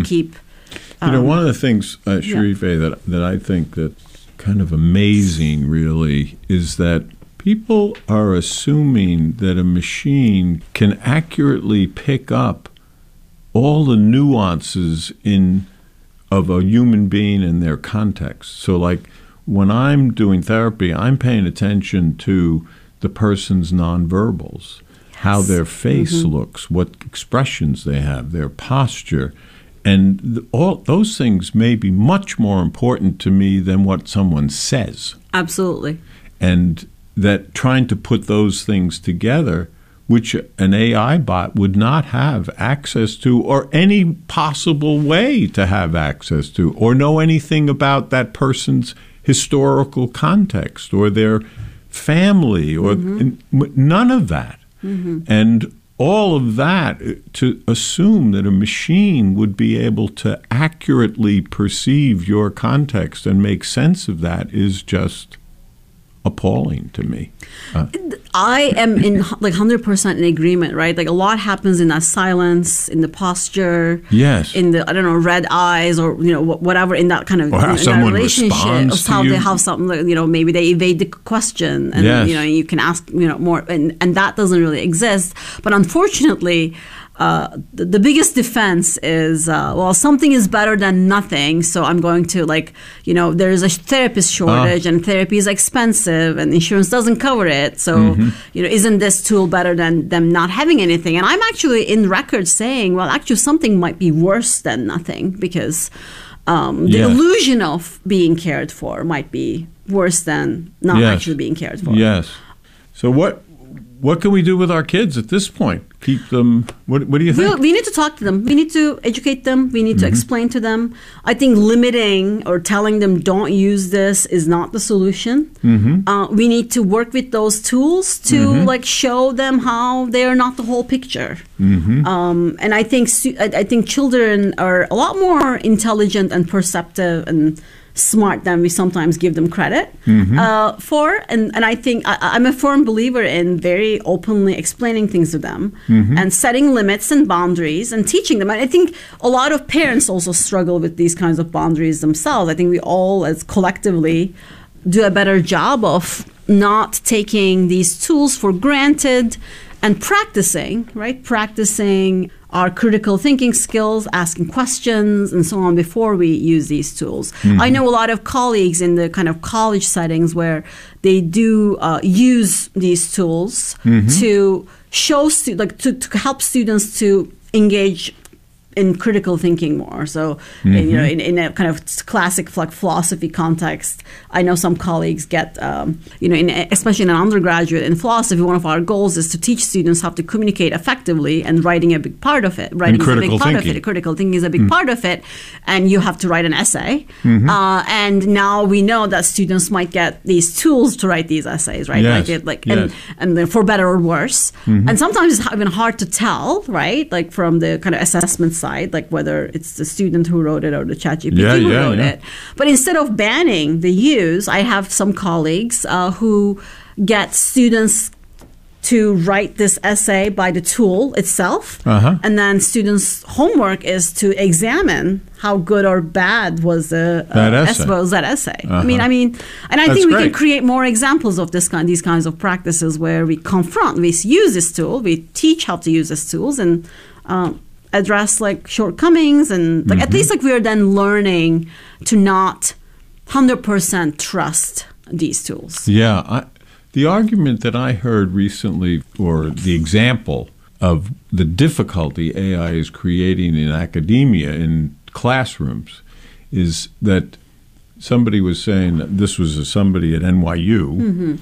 keep. One of the things, Sharife, that I think that's kind of amazing, really, is that people are assuming that a machine can accurately pick up all the nuances of a human being in their context. So, like, when I'm doing therapy, I'm paying attention to the person's nonverbals, how their face looks, what expressions they have, their posture. And all those things may be much more important to me than what someone says. Absolutely. And that trying to put those things together, which an AI bot would not have access to or any possible way to have access to, or know anything about that person's historical context or their family or none of that. And all of that, to assume that a machine would be able to accurately perceive your context and make sense of that is just appalling to me. I am in 100% in agreement, right? Like, a lot happens in that silence, in the posture, yes, in the red eyes, or whatever, in that kind of how someone relationship, responds to how you. they have something, maybe they evade the question, and yes, you can ask more, and that doesn't really exist. But unfortunately, the biggest defense is, something is better than nothing, so I'm going to, there's a therapist shortage, and therapy is expensive, and insurance doesn't cover it, so, isn't this tool better than them not having anything? And I'm actually in record saying, well, actually, something might be worse than nothing, because the illusion of being cared for might be worse than not actually being cared for. Yes. So what can we do with our kids at this point? Keep them, what do you think? We need to talk to them. We need to educate them. We need to explain to them. I think limiting or telling them don't use this is not the solution. We need to work with those tools to show them how they are not the whole picture. And I think children are a lot more intelligent and perceptive and smart than we sometimes give them credit for. And I think I'm a firm believer in very openly explaining things to them and setting limits and boundaries and teaching them. And I think a lot of parents also struggle with these kinds of boundaries themselves. I think we all, as collectively, do a better job of not taking these tools for granted and practicing our critical thinking skills, asking questions, and so on before we use these tools. I know a lot of colleagues in the kind of college settings where they do use these tools to show to help students to engage in critical thinking more. So, in a kind of classic philosophy context, I know some colleagues get, especially in an undergraduate in philosophy, one of our goals is to teach students how to communicate effectively, and writing a big part of it. Writing is a big part of it. Critical thinking is a big part of it, and you have to write an essay. And now we know that students might get these tools to write these essays, right? Yes. And they're for better or worse. And sometimes it's even hard to tell, right? Like, from the kind of assessment side, like whether it's the student who wrote it or the ChatGPT who wrote it. But instead of banning the use, I have some colleagues who get students to write this essay by the tool itself, and then students' homework is to examine how good or bad was that essay. I mean, and I think we can create more examples of these kinds of practices where we use this tool, we teach how to use these tools, and address shortcomings, and at least we are then learning to not 100% trust these tools. Yeah, the argument that I heard recently, or the example of the difficulty AI is creating in academia, in classrooms, is that somebody was saying, this was somebody at NYU,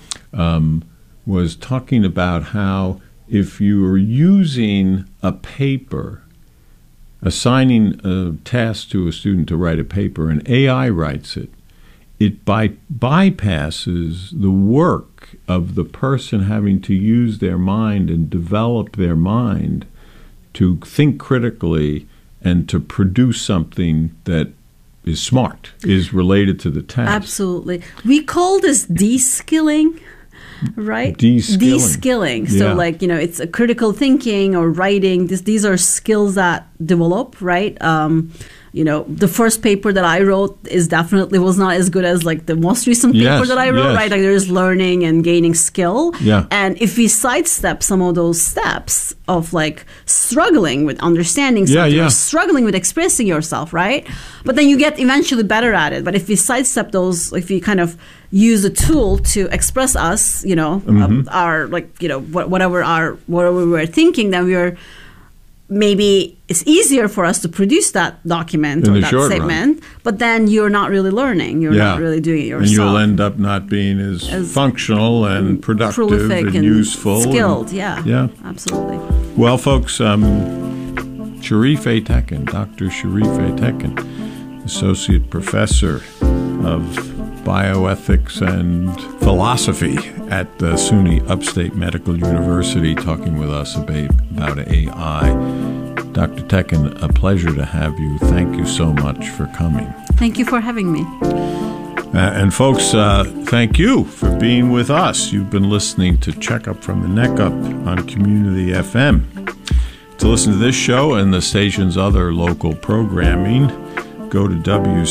was talking about how if you are using a paper, assigning a task to a student to write a paper, and AI writes it, it bypasses the work of the person having to use their mind and develop their mind to think critically and to produce something that is smart, is related to the task. Absolutely. We call this de-skilling. right? De-skilling. De-skilling. So Yeah. like, it's a critical thinking or writing. These are skills that develop, right? The first paper that I wrote was not as good as like the most recent paper Yes, that I wrote, yes. right? Like there's learning and gaining skill. Yeah. And if we sidestep some of those steps of like struggling with understanding something, yeah. or struggling with expressing yourself, right? But then you get eventually better at it. But if we sidestep those, if we kind of use a tool to express us, our like, whatever we're thinking, then maybe it's easier for us to produce that document In or the that short statement, but then you're not really learning. You're not really doing it yourself. And you'll end up not being as functional and productive prolific and useful. skilled. Yeah, absolutely. Well, folks, Sharif A. Tekin, Dr. Sharif A. Tekin, Associate Professor of Bioethics and Philosophy at the SUNY Upstate Medical University, talking with us about AI. Dr. Tekin, a pleasure to have you. Thank you so much for coming. Thank you for having me. And folks, thank you for being with us. You've been listening to Checkup from the Neck Up on Community FM. To listen to this show and the station's other local programming, go to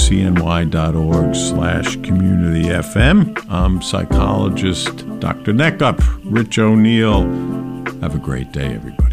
wcny.org/communityfm. I'm psychologist Dr. Neckup, Rich O'Neill. Have a great day, everybody.